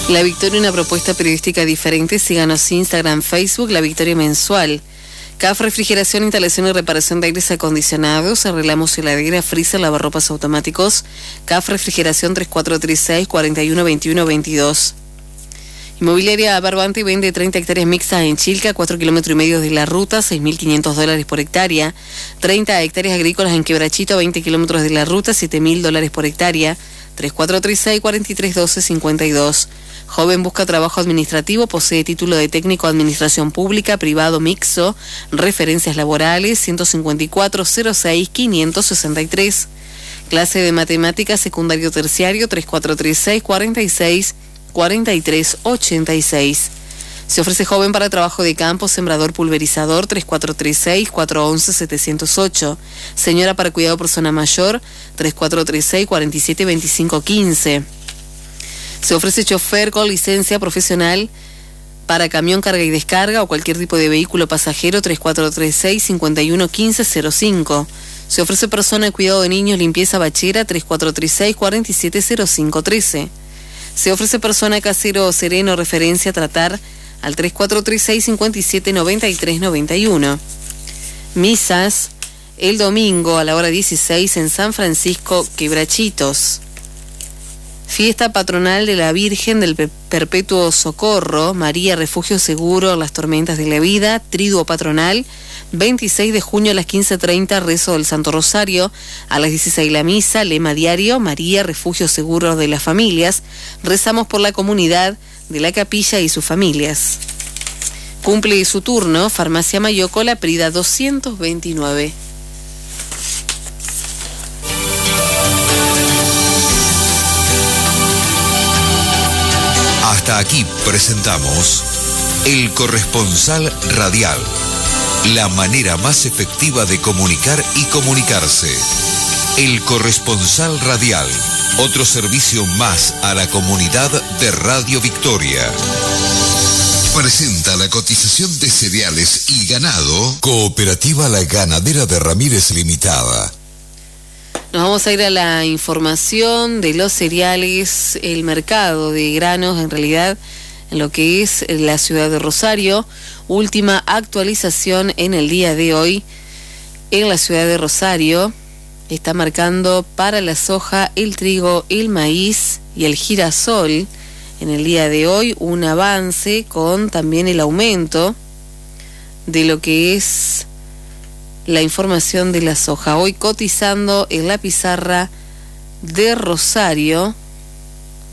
La Victoria, una propuesta periodística diferente. Síganos en Instagram, Facebook, La Victoria Mensual. CAF Refrigeración, instalación y reparación de aires acondicionados, arreglamos heladera, freezer, lavarropas automáticos. CAF Refrigeración 3436-412122. Inmobiliaria Barbante vende 30 hectáreas mixtas en Chilca, 4,5 kilómetros de la ruta, $6.500 por hectárea. 30 hectáreas agrícolas en Quebrachito, 20 kilómetros de la ruta, $7.000 por hectárea. 3436-4312-52. Joven busca trabajo administrativo, posee título de técnico de administración pública, privado mixto, referencias laborales 154-06-563. Clase de matemáticas secundario terciario 3436-46-4386. Se ofrece joven para trabajo de campo, sembrador pulverizador 3436-411-708. Señora para cuidado persona mayor 3436-472515. Se ofrece chofer con licencia profesional para camión, carga y descarga o cualquier tipo de vehículo pasajero 3436-511505. Se ofrece persona de cuidado de niños, limpieza bachera 3436-470513. Se ofrece persona casero o sereno, referencia a tratar al 3436-579391. Misas el domingo a la hora 16 en San Francisco, Quebrachitos. Fiesta patronal de la Virgen del Perpetuo Socorro, María Refugio Seguro, las tormentas de la vida, triduo patronal, 26 de junio a las 15:30, rezo del Santo Rosario, a las 16 la misa, lema diario, María Refugio Seguro de las familias, rezamos por la comunidad de la capilla y sus familias. Cumple su turno, Farmacia Mayoco, La Prida 229. Hasta aquí presentamos El Corresponsal Radial, la manera más efectiva de comunicar y comunicarse. El Corresponsal Radial, otro servicio más a la comunidad de Radio Victoria. Presenta la cotización de cereales y ganado. Cooperativa La Ganadera de Ramírez Limitada. Nos vamos a ir a la información de los cereales, el mercado de granos, en realidad, en lo que es la ciudad de Rosario. Última actualización en el día de hoy en la ciudad de Rosario. Está marcando para la soja, el trigo, el maíz y el girasol. En el día de hoy un avance con también el aumento de lo que es la información de la soja. Hoy cotizando en la pizarra de Rosario